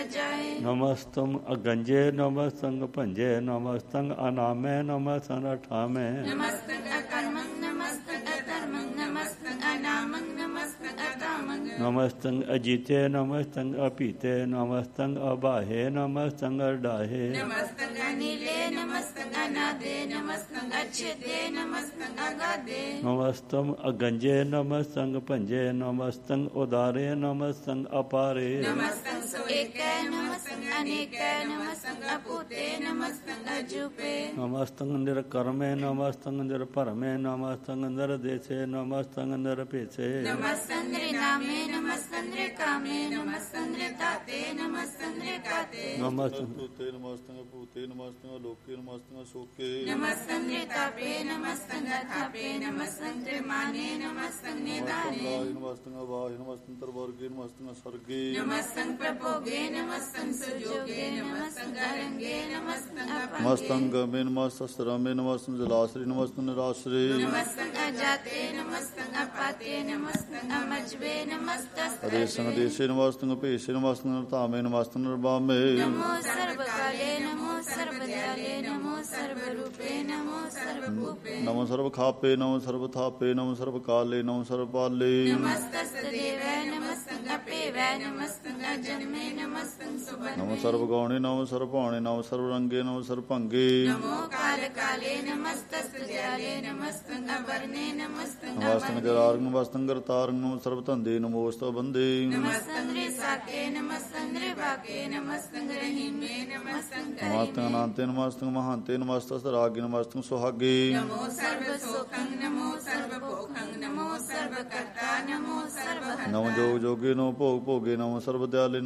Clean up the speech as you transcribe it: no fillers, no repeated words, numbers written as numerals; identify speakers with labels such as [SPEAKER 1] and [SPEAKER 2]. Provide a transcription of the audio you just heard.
[SPEAKER 1] जाए।
[SPEAKER 2] नमस्तम अगंजे नमस्तंग भंजे नमस्तंग अनामे नमस्तंग अठामे।
[SPEAKER 1] नमस्तंग अकर्मं नमस्तंग अधर्मं नमस्तंग अनामं नमस्तंग अकामं।
[SPEAKER 2] नमस्तंग अजीते नमस्तंग अपीते नमस्तंग अबाहे नमस्तंग अडाहे।
[SPEAKER 1] नमस्तंग अनिले नमस्तंग अनादे नमस्तंग अच्छेते नमस्तंग अगाधे।
[SPEAKER 2] नमस्तम अगंजे नमस्तंग भंजे नमस्तंग उदारे नमस्तंग अपारे।
[SPEAKER 1] नमस्तंग सुएकै नमस्तंग अनेकै नमस्तंग अपूते नमस्तंग अजूपे।
[SPEAKER 2] नमस्तंग निरकर्मे नमस्तंग निरपरमे नमस्तंग निर्देशे नमस्तंग निरपेशे।
[SPEAKER 1] नमस्तंग नृनामे नमस्तंग नृकामे नमस्तंग नृताते नमस्तंग नृकाते।
[SPEAKER 2] नमस्तंग
[SPEAKER 3] भूते नमस्तंग भूते नमस्तंग लोके नमस्तंग शोके।
[SPEAKER 1] नमस्तंग नृतापे नमस्तंग अथापे नमस्तंग त्रिमाने नमस्तंग निदाने।
[SPEAKER 3] नमस्तंग वाहि नमस्तंग तरवर्गे नमस्तंग स्वर्गे।
[SPEAKER 1] नमस्तंग प्रभोगे नमस्तंग सुजोगे नमस्तंग अरंगे नमस्तंग अपंगे।
[SPEAKER 3] नमस्तंग गमे नमस्तस्त्रमे नमस्तंग जलाश्री नमस्तंग निराश्री।
[SPEAKER 1] नमस्तंग अजाते नमस्तंग अपाते नमस्तंग अमज्वे नमस्तस्ते।
[SPEAKER 3] देशंग देशे नमस्तंग पेशे नमस्तंग नरतामे नमस्तंग नरबामे।
[SPEAKER 1] नमो सर्वकाले नमो सर्वदयाले नमो सर्वरूपे नमो सर्वभूपे।
[SPEAKER 3] नमो सर्वखापे नमो सर्वथापे नमो सर्वकाले नमो सर्वपाले।
[SPEAKER 1] नमस्तस्तेवै नमस्तंग अपेवै नमस्तंग अजन्मे नमस्तंग सुबन्मे।
[SPEAKER 3] नमो सर्वगौणे नमो सर्वभाणे नमो सर्वरंगे नमो सर्वभंगे।
[SPEAKER 1] नमो कालकाले नमस्तस्त्याले नमस्तंग अवर्णे नमस्तंग
[SPEAKER 3] नमस्तंग जरार्ग नमस्तंग करतार्ग नमो सर्वतंदे नमोस्तव बंदे।
[SPEAKER 1] नमस्तंग साके नमस्तंग वाके नमस्तंग रहीमे नमस्तंग
[SPEAKER 3] नमस्तंग अनंते नमस्तंग महांते नमस्तस् रागे नमस्तंग सुहागे।
[SPEAKER 1] नमो सर्वसुखं नमो सर्वभोगं नमो सर्वकर्ता नमो सर्वहर्ता।
[SPEAKER 3] नमो जोग जोगे नमो भोग भोगे नमो सर्वदयाले